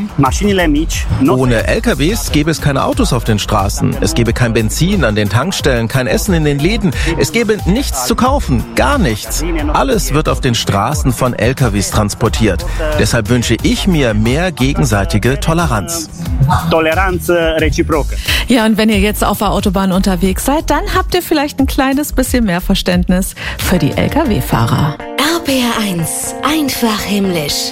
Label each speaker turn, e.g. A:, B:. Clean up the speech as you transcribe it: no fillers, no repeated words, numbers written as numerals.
A: Ohne LKWs gäbe es keine Autos auf den Straßen. Es gäbe kein Benzin an den Tankstellen, kein Essen in den Läden. Es gäbe nichts zu kaufen, gar nichts. Alles wird auf den Straßen von LKWs transportiert. Deshalb wünsche ich mir mehr gegenseitige Toleranz.
B: Ja, und wenn ihr jetzt auf der Autobahn unterwegs seid, dann habt ihr vielleicht ein kleines bisschen mehr Verständnis für die LKW-Fahrer.
C: RPR 1, einfach himmlisch.